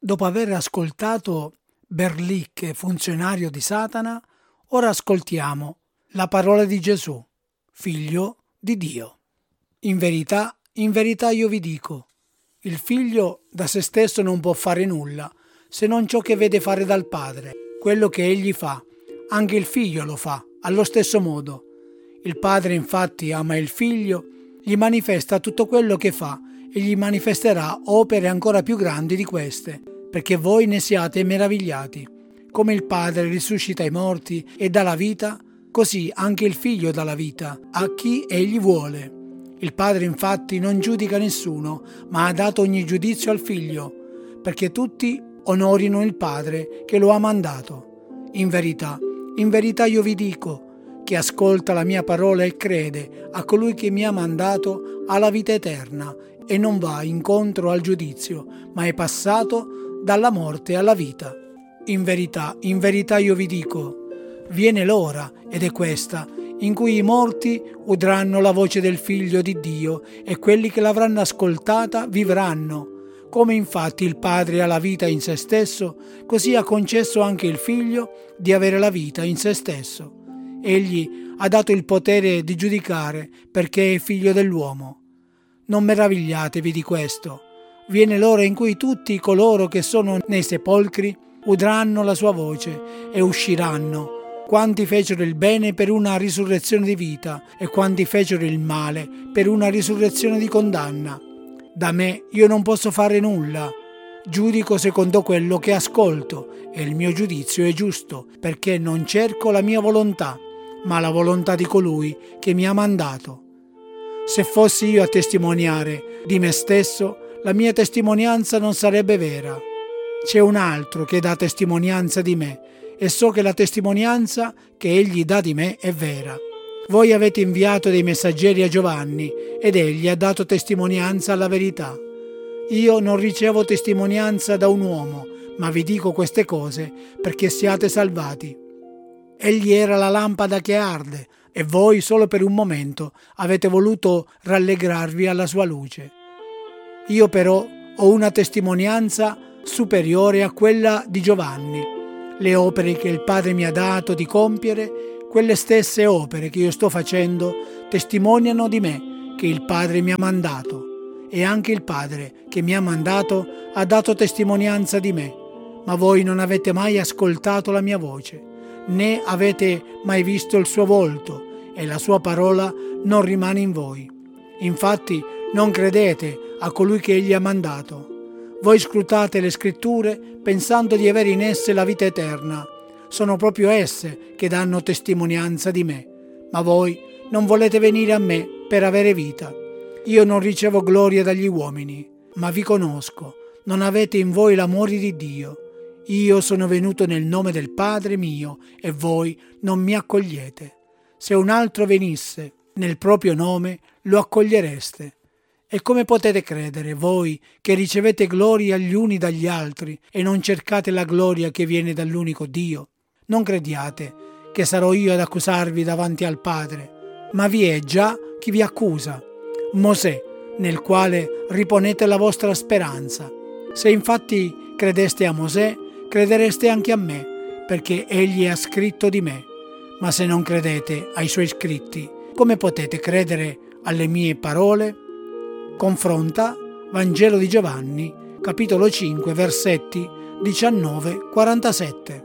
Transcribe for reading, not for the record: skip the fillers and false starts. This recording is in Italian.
Dopo aver ascoltato Berlicche, funzionario di Satana, ora ascoltiamo la parola di Gesù, figlio di Dio. In verità io vi dico, il figlio da se stesso non può fare nulla, se non ciò che vede fare dal padre. Quello che egli fa, anche il figlio lo fa, allo stesso modo. Il padre infatti ama il figlio, gli manifesta tutto quello che fa e gli manifesterà opere ancora più grandi di queste, perché voi ne siate meravigliati. Come il Padre risuscita i morti e dà la vita, così anche il Figlio dà la vita a chi egli vuole. Il Padre infatti non giudica nessuno, ma ha dato ogni giudizio al Figlio, perché tutti onorino il Padre che lo ha mandato. In verità io vi dico, chi ascolta la mia parola e crede a colui che mi ha mandato ha la vita eterna e non va incontro al giudizio, ma è passato dalla morte alla vita. In verità io vi dico, viene l'ora, ed è questa, in cui i morti udranno la voce del Figlio di Dio e quelli che l'avranno ascoltata vivranno. Come infatti il Padre ha la vita in se stesso, così ha concesso anche il Figlio di avere la vita in se stesso. Egli ha dato il potere di giudicare perché è Figlio dell'uomo. Non meravigliatevi di questo. Viene l'ora in cui tutti coloro che sono nei sepolcri udranno la sua voce e usciranno, quanti fecero il bene per una risurrezione di vita e quanti fecero il male per una risurrezione di condanna. Da me io non posso fare nulla. Giudico secondo quello che ascolto e il mio giudizio è giusto, perché non cerco la mia volontà, ma la volontà di colui che mi ha mandato. Se fossi io a testimoniare di me stesso, la mia testimonianza non sarebbe vera. C'è un altro che dà testimonianza di me e so che la testimonianza che egli dà di me è vera. Voi avete inviato dei messaggeri a Giovanni ed egli ha dato testimonianza alla verità. Io non ricevo testimonianza da un uomo, ma vi dico queste cose perché siate salvati. Egli era la lampada che arde e voi solo per un momento avete voluto rallegrarvi alla sua luce. Io però ho una testimonianza superiore a quella di Giovanni. Le opere che il Padre mi ha dato di compiere, quelle stesse opere che io sto facendo, testimoniano di me che il Padre mi ha mandato. E anche il Padre che mi ha mandato ha dato testimonianza di me. Ma voi non avete mai ascoltato la mia voce, né avete mai visto il suo volto, e la sua parola non rimane in voi. Infatti non credete a colui che egli ha mandato. Voi scrutate le scritture pensando di avere in esse la vita eterna. Sono proprio esse che danno testimonianza di me. Ma voi non volete venire a me per avere vita. Io non ricevo gloria dagli uomini, ma vi conosco. Non avete in voi l'amore di Dio. Io sono venuto nel nome del Padre mio e voi non mi accogliete. Se un altro venisse nel proprio nome, lo accogliereste. E come potete credere voi che ricevete gloria gli uni dagli altri e non cercate la gloria che viene dall'unico Dio? Non crediate che sarò io ad accusarvi davanti al Padre, ma vi è già chi vi accusa, Mosè, nel quale riponete la vostra speranza. Se infatti credeste a Mosè, credereste anche a me, perché egli ha scritto di me. Ma se non credete ai suoi scritti, come potete credere alle mie parole? Confronta Vangelo di Giovanni, capitolo 5, versetti 19-47.